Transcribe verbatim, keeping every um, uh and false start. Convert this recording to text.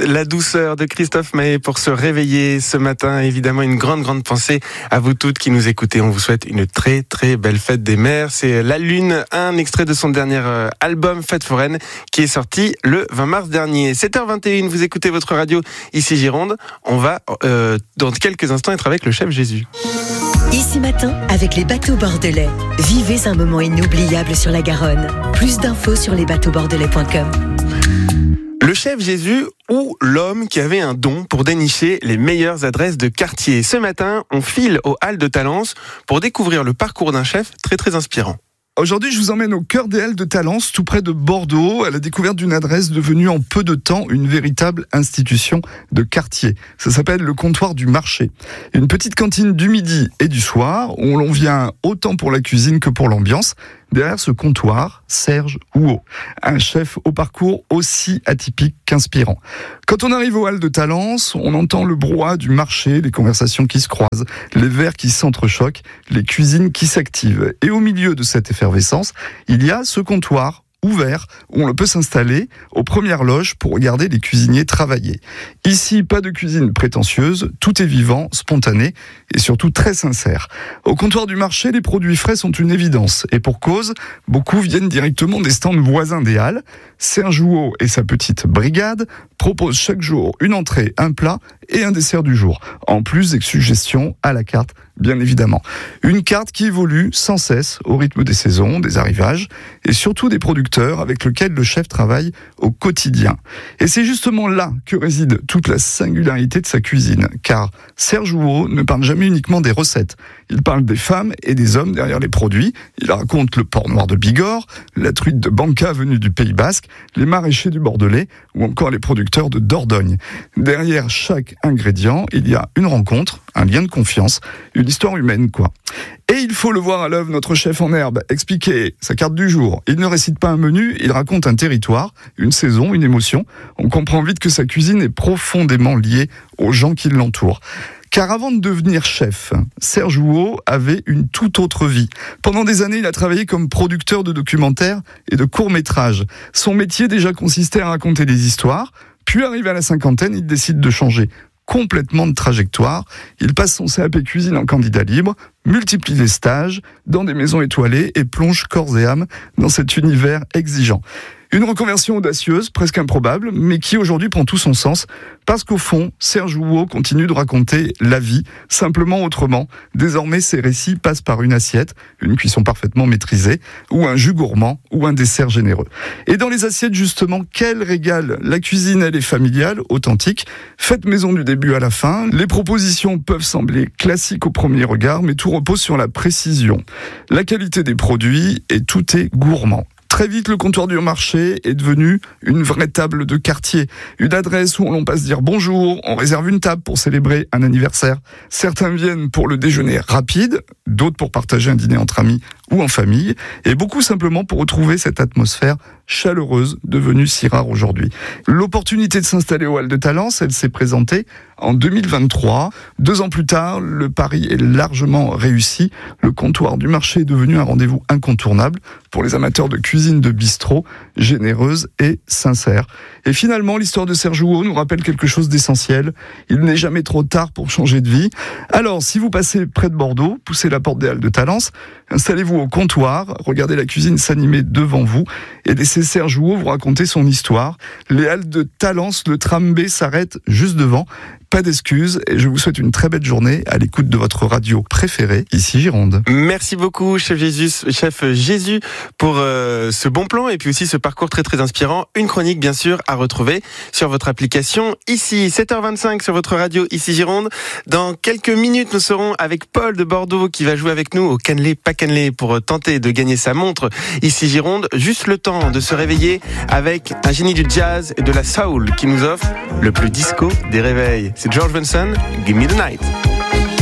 la douceur de Christophe Maé pour se réveiller ce matin. Évidemment, une grande, grande pensée à vous toutes qui nous écoutez. On vous souhaite une très, très belle fête des mères. C'est La Lune, un extrait de son dernier album Fête foraine qui est sorti le vingt mars dernier. sept heures vingt et une, vous écoutez votre radio ici Gironde. On va euh, dans quelques instants être avec le chef Jésus. Ici Matin, avec les bateaux bordelais. Vivez un moment inoubliable sur la Garonne. Plus d'infos sur les bateaux bordelais point com. Le chef Jésus ou l'homme qui avait un don pour dénicher les meilleures adresses de quartier. Ce matin, on file aux Halles de Talence pour découvrir le parcours d'un chef très très inspirant. Aujourd'hui, je vous emmène au cœur des Halles de Talence, tout près de Bordeaux, à la découverte d'une adresse devenue en peu de temps une véritable institution de quartier. Ça s'appelle le comptoir du marché. Une petite cantine du midi et du soir, où l'on vient autant pour la cuisine que pour l'ambiance. Derrière ce comptoir, Serge Houot, un chef au parcours aussi atypique qu'inspirant. Quand on arrive aux Halles de Talence, on entend le brouhaha du marché, les conversations qui se croisent, les verres qui s'entrechoquent, les cuisines qui s'activent. Et au milieu de cette effervescence, il y a ce comptoir ouvert où on peut s'installer aux premières loges pour regarder les cuisiniers travailler. Ici, pas de cuisine prétentieuse, tout est vivant, spontané et surtout très sincère. Au comptoir du marché, les produits frais sont une évidence et pour cause, beaucoup viennent directement des stands voisins des Halles. Serge Houot et sa petite brigade proposent chaque jour une entrée, un plat et un dessert du jour, en plus des suggestions à la carte, bien évidemment. Une carte qui évolue sans cesse au rythme des saisons, des arrivages et surtout des producteurs avec lesquels le chef travaille au quotidien. Et c'est justement là que réside toute la singularité de sa cuisine, car Serge Houot ne parle jamais uniquement des recettes. Il parle des femmes et des hommes derrière les produits. Il raconte le porc noir de Bigorre, la truite de Banca venue du Pays Basque, les maraîchers du Bordelais ou encore les producteurs de Dordogne. Derrière chaque ingrédient, il y a une rencontre, un lien de confiance, une histoire humaine, quoi. Et il faut le voir à l'œuvre, notre chef en herbe, expliquer sa carte du jour. Il ne récite pas un menu, il raconte un territoire, une saison, une émotion. On comprend vite que sa cuisine est profondément liée aux gens qui l'entourent. Car avant de devenir chef, Serge Houot avait une toute autre vie. Pendant des années, il a travaillé comme producteur de documentaires et de courts-métrages. Son métier déjà consistait à raconter des histoires. Puis, arrivé à la cinquantaine, il décide de changer complètement de trajectoire. Il passe son C A P cuisine en candidat libre, multiplie les stages dans des maisons étoilées et plonge corps et âme dans cet univers exigeant. Une reconversion audacieuse, presque improbable, mais qui aujourd'hui prend tout son sens, parce qu'au fond, Serge Houot continue de raconter la vie, simplement autrement. Désormais, ses récits passent par une assiette, une cuisson parfaitement maîtrisée, ou un jus gourmand, ou un dessert généreux. Et dans les assiettes, justement, quel régal! La cuisine, elle est familiale, authentique, faite maison du début à la fin. Les propositions peuvent sembler classiques au premier regard, mais tout repose sur la précision, la qualité des produits, et tout est gourmand. Très vite, le comptoir du marché est devenu une vraie table de quartier. Une adresse où l'on passe dire bonjour, on réserve une table pour célébrer un anniversaire. Certains viennent pour le déjeuner rapide, d'autres pour partager un dîner entre amis ou en famille, et beaucoup simplement pour retrouver cette atmosphère chaleureuse devenue si rare aujourd'hui. L'opportunité de s'installer aux Halles de Talence, elle s'est présentée en deux mille vingt-trois. Deux ans plus tard, le pari est largement réussi. Le comptoir du marché est devenu un rendez-vous incontournable pour les amateurs de cuisine de bistrot, généreuse et sincère. Et finalement, l'histoire de Serge Houot nous rappelle quelque chose d'essentiel. Il n'est jamais trop tard pour changer de vie. Alors, si vous passez près de Bordeaux, poussez la porte des Halles de Talence, installez-vous au comptoir, regardez la cuisine s'animer devant vous et laissez Serge Houot vous raconter son histoire. Les Halles de Talence, le tram B s'arrête juste devant. Pas d'excuses et je vous souhaite une très belle journée à l'écoute de votre radio préférée, ici Gironde. Merci beaucoup, chef Jésus, chef Jésus, pour euh, ce bon plan et puis aussi ce parcours très très inspirant. Une chronique bien sûr à retrouver sur votre application ici, sept heures vingt-cinq sur votre radio ici Gironde. Dans quelques minutes, nous serons avec Paul de Bordeaux qui va jouer avec nous au cannelé pas cannelé pour tenter de gagner sa montre ici Gironde. Juste le temps de se réveiller avec un génie du jazz et de la soul qui nous offre le plus disco des réveils. C'est George Benson, Give Me the Night.